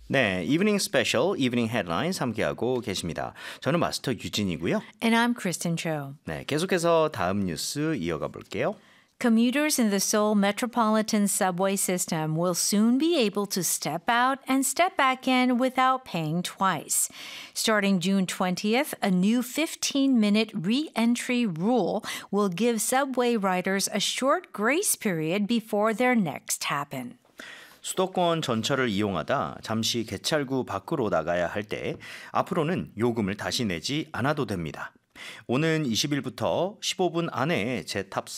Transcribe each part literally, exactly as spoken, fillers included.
네, 이브닝 스페셜, 이브닝 헤드라인스 함께하고 계십니다. 저는 마스터 유진이고요. And I'm Kristen Cho. 네, 계속해서 다음 뉴스 이어가 볼게요. Commuters in the Seoul metropolitan subway system will soon be able to step out and step back in without paying twice. Starting June twentieth, a new fifteen-minute re-entry rule will give subway riders a short grace period before their next happen. 수도권 전철을 이용하다 잠시 개찰구 밖으로 나가야 할 때 앞으로는 요금을 다시 내지 않아도 됩니다. 오는 이십 일부터 십오 분 안에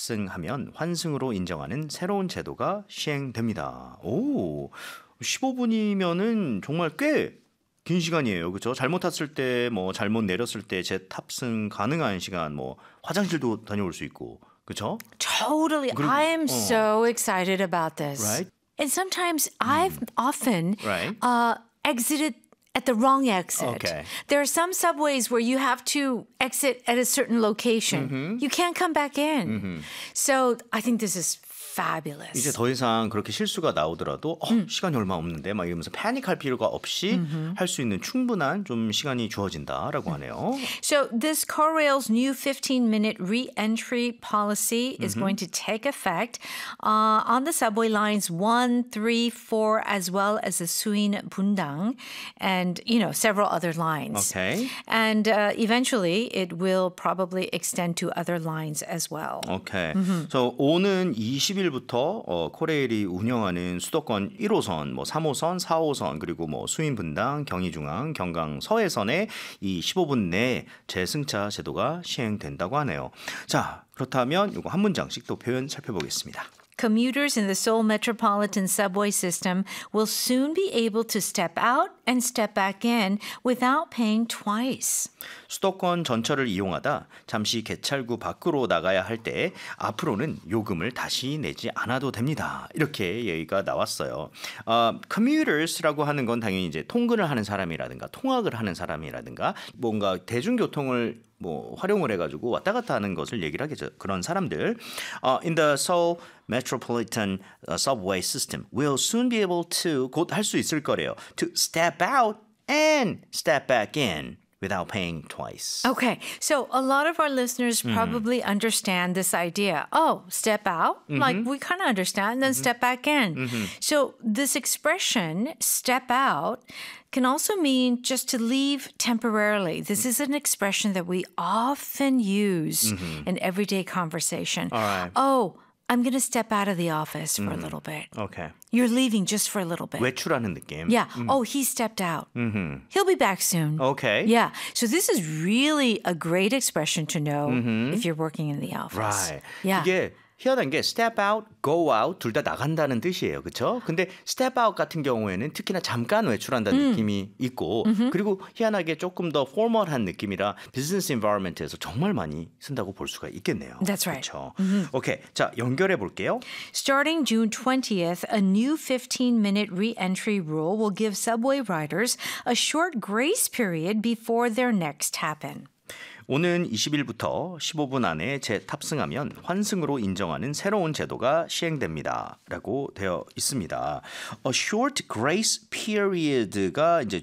재탑승하면 환승으로 인정하는 새로운 제도가 시행됩니다. 오, 십오 분이면은 정말 꽤 긴 시간이에요. 그렇죠? 잘못 탔을 때, 뭐 잘못 내렸을 때 재탑승 가능한 시간, 뭐 화장실도 다녀올 수 있고. 그렇죠? Totally. 그리고- I am 어. so excited about this. Right? And sometimes I've often Right. uh, exited at the wrong exit. Okay. There are some subways where you have to exit at a certain location. Mm-hmm. You can't come back in. So I think this is fabulous. 이제 더 이상 그렇게 실수가 나오더라도 어, 시간이 얼마 없는데 막 이러면서 패닉할 필요가 없이 할 수 있는 충분한 좀 시간이 주어진다라고 하네요. So this CarRail's new fifteen-minute re-entry policy is going to take effect uh, on the subway lines one, three, four, as well as the Suin Bundang and, you know, several other lines. Okay. And uh, eventually it will probably extend to other lines as well. 오케이. 그래서 오는 이십 일부터 어, 코레일이 운영하는 수도권 일 호선, 뭐 삼 호선, 사 호선 그리고 뭐 수인 분당, 경의중앙, 경강 서해선에 이 십오 분 내 재승차 제도가 시행된다고 하네요. 자, 그렇다면 이거 한 문장씩 또 표현 살펴보겠습니다. Commuters in the Seoul metropolitan subway system will soon be able to step out and step back in without paying twice. 수도권 전철을 이용하다 잠시 개찰구 밖으로 나가야 할 때 앞으로는 요금을 다시 내지 않아도 됩니다. 이렇게 얘기가 나왔어요. 어, commuters라고 하는 건 당연히 이제 통근을 하는 사람이라든가 통학을 하는 사람이라든가 뭔가 대중교통을 뭐 활용을 해가지고 왔다 갔다 하는 것을 얘기를 하겠죠. 그런 사람들. Uh, in the Seoul metropolitan uh, subway system, will soon be able to 곧 할 수 있을 거래요. To step out and step back in. Without paying twice. Okay, so a lot of our listeners probably understand this idea. Oh, step out, like we kind of understand, then step back in. So this expression, step out, can also mean just to leave temporarily. This is an expression that we often use in everyday conversation. All right. Oh, I'm going to step out of the office for a little bit. Okay. You're leaving just for a little bit. 외출하는 느낌. Yeah. Oh, he stepped out. He'll be back soon. Okay. Yeah. So this is really a great expression to know if you're working in the office. Right. Yeah. 이게 희한한 게 step out, go out 둘 다 나간다는 뜻이에요. 그렇죠? 근데 step out 같은 경우에는 특히나 잠깐 외출한다는 느낌이 있고 그리고 희한하게 조금 더 포멀한 느낌이라 비즈니스 environment에서 정말 많이 쓴다고 볼 수가 있겠네요. That's right. 그렇죠? 오케이. 자, 연결해 볼게요. Starting June twentieth, a new fifteen-minute re-entry rule will give subway riders a short grace period before their next happen. 오는 이십 일부터 십오 분 안에 재탑승하면 환승으로 인정하는 새로운 제도가 시행됩니다. 라고 되어 있습니다. A short grace period가 이제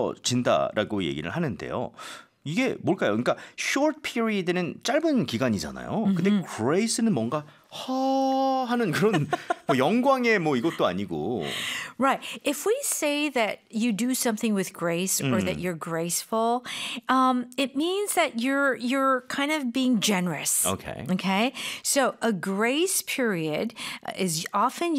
주어진다라고 얘기를 하는데요. 이게 뭘까요? 그러니까 short period는 짧은 기간이잖아요. 근데 grace는 뭔가 하 하는 그런 뭐 영광의 뭐 이것도 아니고. Right. If we say that you do something with grace or that you're graceful, um, it means that you're you're kind of being generous. Okay. Okay. So a grace period is often